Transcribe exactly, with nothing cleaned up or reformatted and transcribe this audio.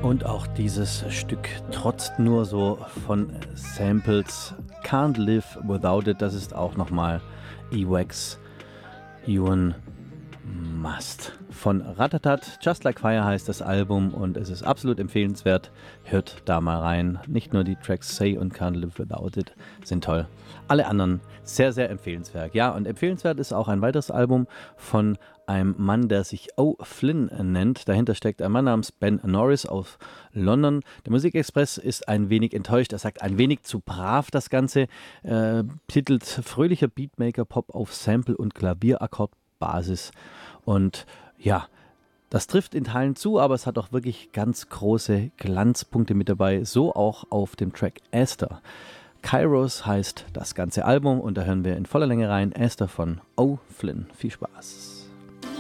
Und auch dieses Stück trotzt nur so von Samples. Can't Live Without It, das ist auch nochmal Ewax, Ewan Must. Von Ratatat, Just Like Fire heißt das Album und es ist absolut empfehlenswert. Hört da mal rein. Nicht nur die Tracks Say und Can't Live Without It sind toll. Alle anderen sehr, sehr empfehlenswert. Ja, und empfehlenswert ist auch ein weiteres Album von einem Mann, der sich O. Flynn nennt. Dahinter steckt ein Mann namens Ben Norris aus London. Der Musikexpress ist ein wenig enttäuscht. Er sagt, ein wenig zu brav das Ganze. Äh, titelt fröhlicher Beatmaker Pop auf Sample- und Klavierakkordbasis. Und ja, das trifft in Teilen zu, aber es hat auch wirklich ganz große Glanzpunkte mit dabei. So auch auf dem Track Esther. Kairos heißt das ganze Album und da hören wir in voller Länge rein. Esther von O. Flynn. Viel Spaß.